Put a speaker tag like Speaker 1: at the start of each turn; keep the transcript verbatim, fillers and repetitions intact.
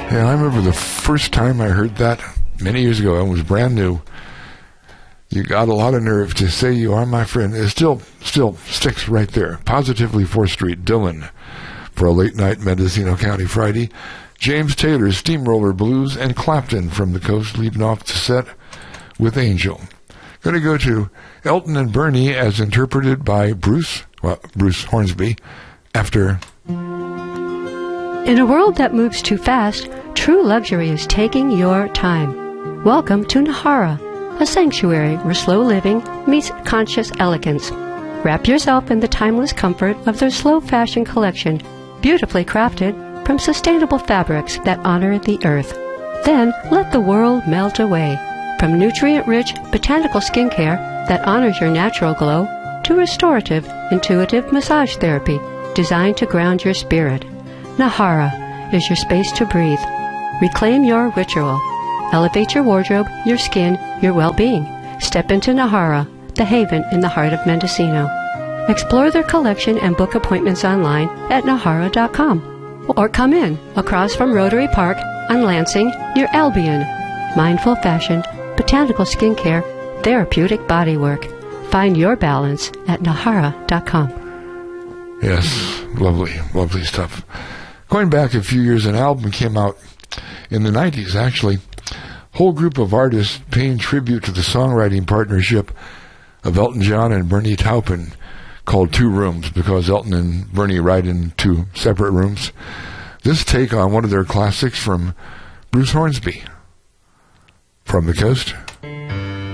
Speaker 1: Yeah, I remember the first time I heard that many years ago. It was brand new. You got a lot of nerve to say you are my friend. It still still sticks right there. Positively fourth Street, Dylan, for a late night Mendocino County Friday. James Taylor's Steamroller Blues, and Clapton from the Coast leading off the set with Angel. Going to go to Elton and Bernie as interpreted by Bruce, well, Bruce Hornsby, after...
Speaker 2: In a world that moves too fast, true luxury is taking your time. Welcome to Nahara, a sanctuary where slow living meets conscious elegance. Wrap yourself in the timeless comfort of their slow fashion collection, beautifully crafted from sustainable fabrics that honor the earth. Then let the world melt away. From nutrient-rich botanical skincare that honors your natural glow to restorative, intuitive massage therapy designed to ground your spirit. Nahara is your space to breathe. Reclaim your ritual. Elevate your wardrobe, your skin, your well-being. Step into Nahara, the haven in the heart of Mendocino. Explore their collection and book appointments online at nahara dot com. Or come in across from Rotary Park on Lansing near Albion. Mindful fashion, botanical skincare, therapeutic bodywork. Find your balance at nahara dot com.
Speaker 1: Yes, lovely, lovely stuff. Going back a few years, an album came out in the nineties, actually. Whole group of artists paying tribute to the songwriting partnership of Elton John and Bernie Taupin, called Two Rooms, because Elton and Bernie write in two separate rooms. This take on one of their classics from Bruce Hornsby, From the Coast.